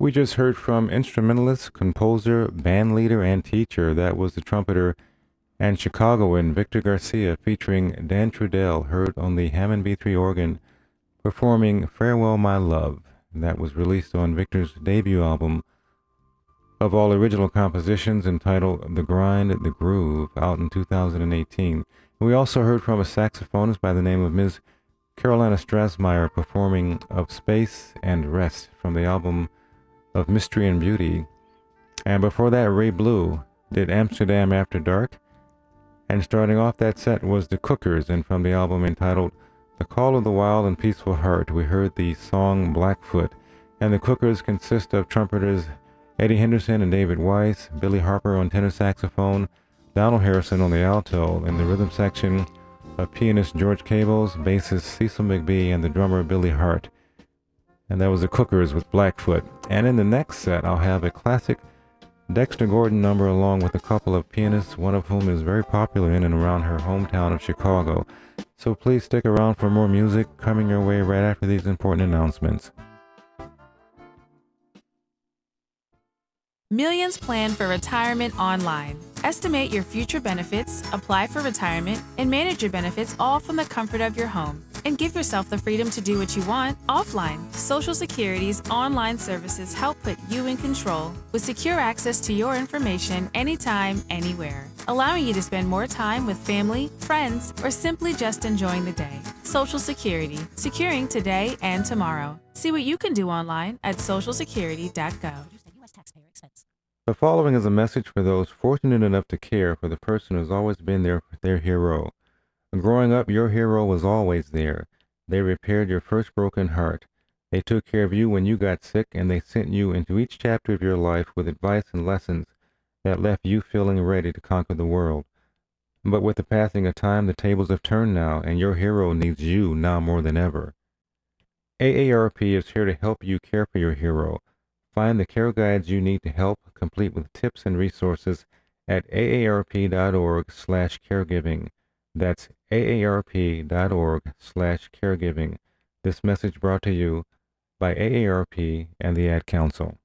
We just heard from instrumentalist, composer, band leader, and teacher. That was the trumpeter and Chicagoan Victor Garcia featuring Dan Trudell, heard on the Hammond B3 organ, performing Farewell My Love. That was released on Victor's debut album of all original compositions entitled The Grind, The Groove, out in 2018. We also heard from a saxophonist by the name of Ms. Carolina Strasmeyer performing Of Space and Rest from the album of Mystery and Beauty. And before that, Ray Blue did Amsterdam After Dark. And starting off that set was The Cookers, and from the album entitled The Call of the Wild and Peaceful Heart, we heard the song Blackfoot. And the Cookers consist of trumpeters Eddie Henderson and David Weiss, Billy Harper on tenor saxophone, Donald Harrison on the alto, and the rhythm section of pianist George Cables, bassist Cecil McBee, and the drummer Billy Hart. And that was the Cookers with Blackfoot. And in the next set, I'll have a classic Dexter Gordon number along with a couple of pianists, one of whom is very popular in and around her hometown of Chicago. So please stick around for more music coming your way right after these important announcements. Millions plan for retirement online. Estimate your future benefits, apply for retirement, and manage your benefits all from the comfort of your home. And give yourself the freedom to do what you want offline. Social Security's online services help put you in control with secure access to your information anytime, anywhere, allowing you to spend more time with family, friends, or simply just enjoying the day. Social Security, securing today and tomorrow. See what you can do online at socialsecurity.gov. The following is a message for those fortunate enough to care for the person who's always been their hero. Growing up, your hero was always there. They repaired your first broken heart. They took care of you when you got sick, and they sent you into each chapter of your life with advice and lessons that left you feeling ready to conquer the world. But with the passing of time, the tables have turned now, and your hero needs you now more than ever. AARP is here to help you care for your hero. Find the care guides you need to help, complete with tips and resources at aarp.org/caregiving. That's aarp.org/caregiving. This message brought to you by AARP and the Ad Council.